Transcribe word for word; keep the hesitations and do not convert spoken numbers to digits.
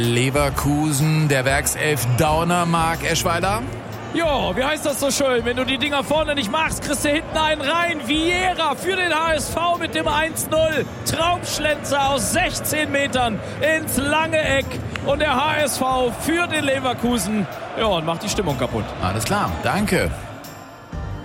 Leverkusen, der Werkself Dauner, Marc Eschweiler. Jo, wie heißt das so schön? Wenn du die Dinger vorne nicht machst, kriegst du hinten einen rein. Vieira für den H S V mit dem eins null. Traumschlenzer aus sechzehn Metern ins lange Eck. Und der H S V für den Leverkusen. Ja, und macht die Stimmung kaputt. Alles klar, danke.